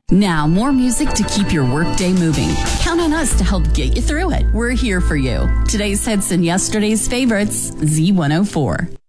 Now, more music to keep your workday moving. Count on us to help get you through it. We're here for you. Today's hits and yesterday's favorites, Z104.